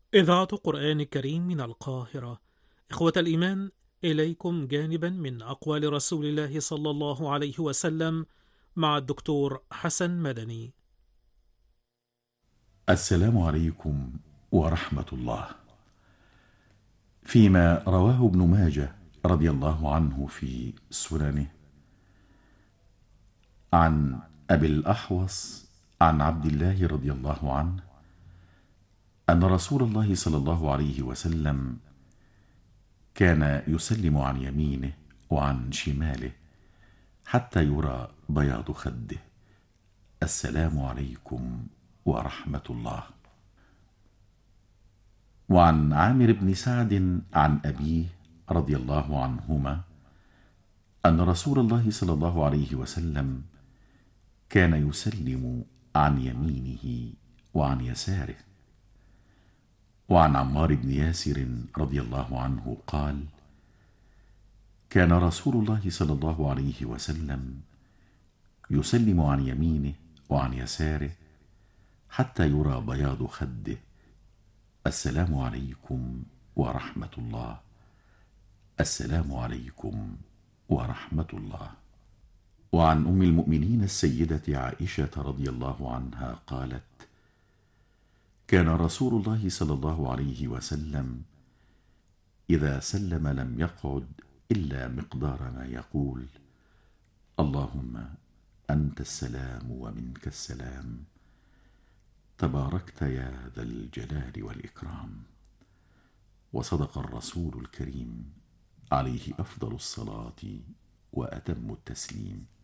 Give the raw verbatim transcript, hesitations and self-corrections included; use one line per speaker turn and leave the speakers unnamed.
إذاعة قرآن كريم من القاهرة. إخوة الإيمان، إليكم جانبا من أقوال رسول الله صلى الله عليه وسلم مع الدكتور حسن مدني.
السلام عليكم ورحمة الله. فيما رواه ابن ماجه رضي الله عنه في سننه عن أبي الأحوص عن عبد الله رضي الله عنه أن رسول الله صلى الله عليه وسلم كان يسلم عن يمينه وعن شماله حتى يرى بياض خده: السلام عليكم ورحمة الله. وعن عامر بن سعد عن أبيه رضي الله عنهما أن رسول الله صلى الله عليه وسلم كان يسلم عن يمينه وعن يساره. وعن عمار بن ياسر رضي الله عنه قال: كان رسول الله صلى الله عليه وسلم يسلم عن يمينه وعن يساره حتى يرى بياض خده: السلام عليكم ورحمة الله، السلام عليكم ورحمة الله. وعن أم المؤمنين السيدة عائشة رضي الله عنها قالت: كان رسول الله صلى الله عليه وسلم إذا سلم لم يقعد إلا مقدار ما يقول: اللهم أنت السلام ومنك السلام، تباركت يا ذا الجلال والإكرام. وصدق الرسول الكريم عليه أفضل الصلاة وأتم التسليم.